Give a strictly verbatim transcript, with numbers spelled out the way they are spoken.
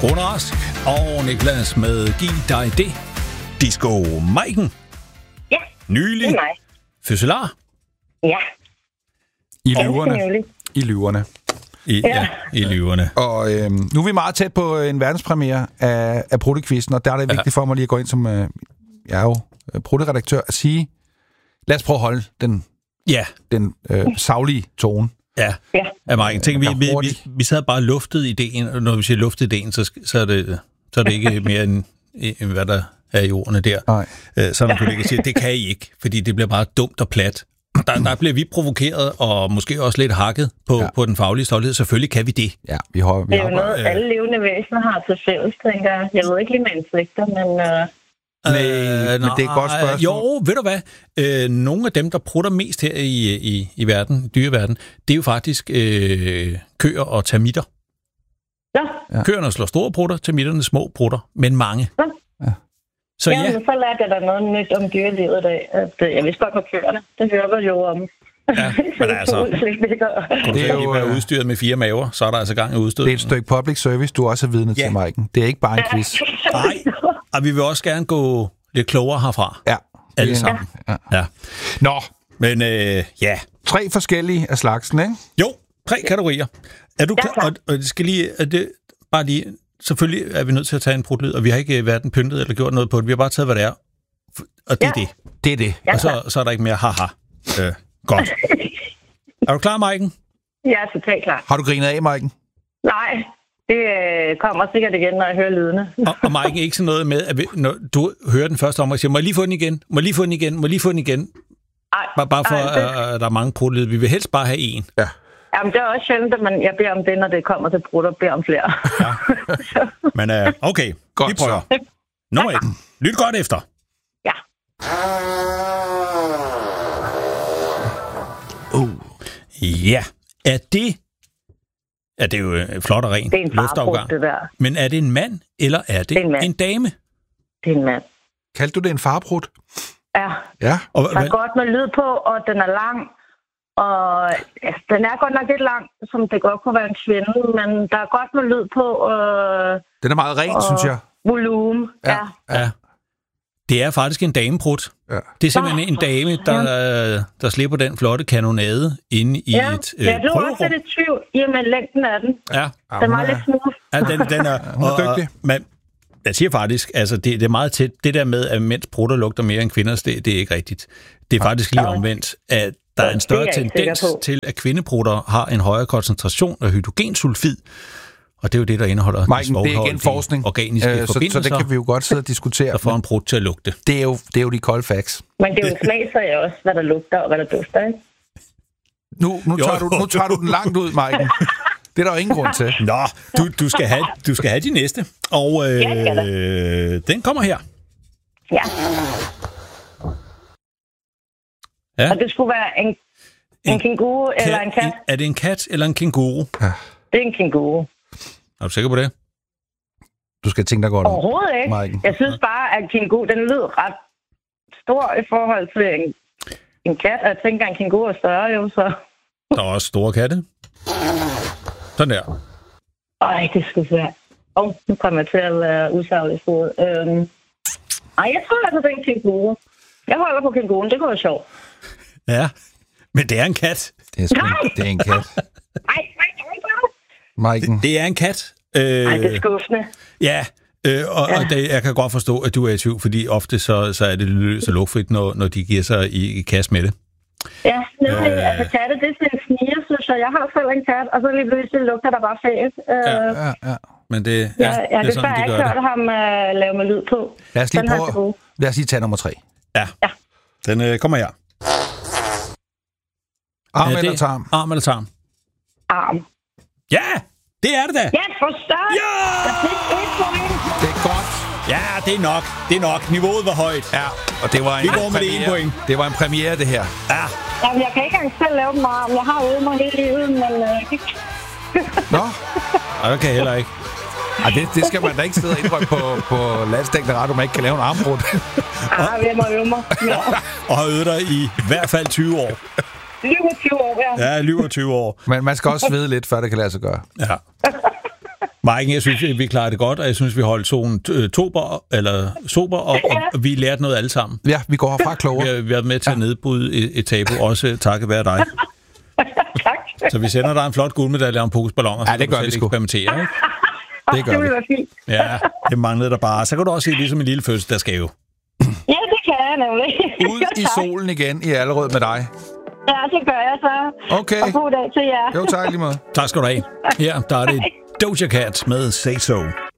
Rune Rask og Niklas med Giv dig det. Disco Maiken. Ja, Nylig. det er mig. Fødselar. Ja. I lyverne. I lyverne. I, ja. ja, i lyverne. Og øh, nu er vi meget tæt på en verdenspremiere af, af Pruttekvisten, og der er det vigtigt ja. for mig lige at gå ind som, øh, jeg er jo Prutte-redaktør, at sige, lad os prøve at holde den, ja. den øh, saglige tone. Ja, ja. ja Maiken, tænk, vi, vi, vi, vi sad bare luftet ideen, og når vi siger luftet ideen, så, så, er, det, så er det ikke mere end, end hvad der er i ordene der. Nej. Så man kunne ikke sige, det kan I ikke, fordi det bliver bare dumt og plat. Der, der bliver vi provokeret, og måske også lidt hakket på, ja. på den faglige stolthed. Selvfølgelig kan vi det. Ja, vi har, vi det er har jo noget, øh... alle levende væsener har til fælles, tænker jeg. Jeg ved ikke lige med insekter, men... Øh... Nej, øh, men det er et godt spørgsmål. Jo, ved du hvad? Øh, nogle af dem, der prutter mest her i, i, i verden, dyreverden, det er jo faktisk øh, køer og termitter. Ja. Køerne slår store prutter, termitterne små prutter, men mange. Ja. Ja. Så ja, ja. Men så lærte jeg da noget nyt om dyrelivet i dag. At, jeg vidste godt på køerne. Det hører jo om. Ja, men altså, det er jo være udstyret med fire maver, så er der altså gang i udstødet. Det er et stykke public service, du også er vidne ja. til, Maiken. Det er ikke bare en quiz. Nej, og vi vil også gerne gå lidt klogere herfra. Ja. Alle sammen. Ja. ja. Nå. Men øh, ja. Tre forskellige af slagsen, ikke? Jo, tre kategorier. Er du klar? Og, og det skal lige, er det bare lige, selvfølgelig er vi nødt til at tage en prutlyd, og vi har ikke hverken pyntet eller gjort noget på det. Vi har bare taget, hvad det er. Og det ja. er det. Det er det. Og så, så er der ikke mere haha. Øh, godt. Er du klar, Maiken? Jeg er totalt klar. Har du grinet af, Maiken? Nej, det øh, kommer sikkert igen, når jeg hører lydene. og, og Maiken, ikke sådan noget med, at vi, når du hører den første om, og siger, må jeg lige få den igen? Må jeg lige få den igen? Må jeg lige få den igen? Ej, bare, bare for, ej, det... at der er mange prutlyde. Vi vil helst bare have en. Ja. Jamen, det er også sjældent, at man, jeg beder om det, når det kommer til prutter, beder om flere. Ja. Men uh, okay, godt, vi prøver. Så. Nummer et. Lyt godt efter. Ja. Uh. Ja. Er det... Ja, det er jo en flot og ren luftafgang. Det der. Men er det en mand, eller er det, det er en, en dame? Det er en mand. Kaldte du det en farprut? Ja. Ja. Og, der er godt med lyd på, og den er lang. Og ja, den er godt nok lidt lang, som det godt kunne være en kvinde, men der er godt med lyd på. Og, den er meget ren, og synes jeg. Volumen, ja. ja. ja. Det er faktisk en dameprut. Ja. Det er simpelthen en dame, der, der slipper den flotte kanonade inde i ja. et øh, ja, du prøverum. har også lidt tvivl i og med længden af den. Ja. Den er lidt smooth. Ja, den, den er, hun er dygtig. Og, men jeg siger faktisk, altså det, det er meget tæt. Det der med, at mænds prutter lugter mere end kvinders, det, det er ikke rigtigt. Det er faktisk lige omvendt, at der er en større tendens til, at kvindeprutter har en højere koncentration af hydrogensulfid, og det er jo det, der indeholder Maiken, det er igen forskning. Organiske øh, så, forbindelser. Så det kan vi jo godt sidde og diskutere. Der får en prut til at lugte. Det er jo, det er jo de kolde facts. Men det er jo smagsag også, hvad der lugter og hvad der dufter, ikke? Nu, nu, tager, du, nu tager du den langt ud, Maiken. Det er der jo ingen grund til. Nå, du, du, skal, have, du skal have de næste. Og øh, ja, den kommer her. Ja. Ja. Og det skulle være en, en, en kænguru kat, eller en kat? En, er det en kat eller en kænguru? Ja. Det er en kænguru. Er du sikker på det? Du skal tænke dig godt om. Overhovedet ikke. Maiken. Jeg synes bare, at kænguru, den lyder ret stor i forhold til en, en kat. Og jeg tænker, at en kænguru er større jo, så... Der er også store katte. Sådan der. Ej, det skulle svært. Åh, oh, nu kommer jeg til at være usaglig i sporet. Øhm... Ej, jeg tror altså, det er en kænguru. Jeg holder på kænguruen, det kunne være sjovt. Ja, men det er en kat. Det er, sgu, det er en kat. Nej, nej, nej, Maiken. Det, det er en kat. Øh, Ej, det er skuffende. Ja, øh, og, ja. og det, jeg kan godt forstå, at du er i tvivl, fordi ofte så, så er det løs og lugtfrit, når, når de giver sig i, i kast med det. Ja, nemlig. Øh, altså katte, det er sådan en sniger, synes jeg. Jeg har selv en kat, og så lige pludselig lugter der bare fælt. Øh, ja, ja, ja. Men det, ja, ja, ja, det er sådan, de gør det. Jeg har ikke hørt ham uh, lave med lyd på. Lad os lige, prøve, lad os lige tage nummer tre. Ja, ja. Den øh, kommer her. Arm eller det, tarm? Arm eller tarm? Arm. Ja, det er det da. Ja, for større. Ja! Jeg fik et point. Det er godt. Ja, det er nok. Det er nok. Niveauet var højt. Ja, og det var en, Vi går med det ene point. Det var en premiere, det her. Ja. Jamen, jeg kan ikke engang selv lave dem arm. Jeg har øvet mig hele livet, men... Øh, Nå? Nej, det kan jeg heller ikke. Ej, det, det skal man da ikke sidde og indrømme på, på landsdækkende radio, man ikke kan lave en armbrud. Ah, jeg må øve mig. Ja. Og har øvet dig i, i hvert fald tyve år. syvogtyve år, ja. Ja, syvogtyve år. Men man skal også vide lidt, før det kan lade sig gøre. Ja. Maiken, jeg synes, vi klarede det godt, og jeg synes, vi holdt tonen tober, eller sober, og, og vi lærte noget alle sammen. Ja, vi går herfra klogere. Vi har været med til at nedbryde et, et tabu, også takket være dig. Tak. Så vi sender dig en flot guldmedalje om pokusballoner, ja, det gør vi sgu. Eksperimentere, ikke? Det gør det vi. Fint. Ja, det manglede der bare. Så kan du også se ligesom en lille fødselsdagsgave. Ja, det kan jeg nemlig. Ud i solen igen i Allerød med dig. Ja, det gør jeg så. Okay. Og god dag til jer. Jo, tak lige måde. Tak skal du have. Her, der er det Doja Cat med Say So.